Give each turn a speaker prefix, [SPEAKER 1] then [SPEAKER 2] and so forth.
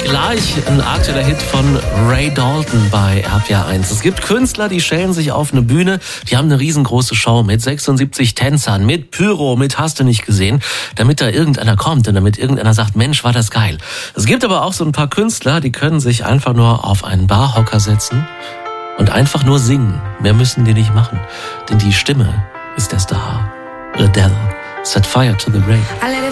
[SPEAKER 1] Gleich ein aktueller Hit von Ray Dalton bei RPR 1. Es gibt Künstler, die stellen sich auf eine Bühne, die haben eine riesengroße Show mit 76 Tänzern, mit Pyro, mit Hast du nicht gesehen, damit da irgendeiner kommt und damit irgendeiner sagt, Mensch, war das geil. Es gibt aber auch so ein paar Künstler, die können sich einfach nur auf einen Barhocker setzen und einfach nur singen. Mehr müssen die nicht machen, denn die Stimme ist der Star. Adele, Set Fire to the Rain.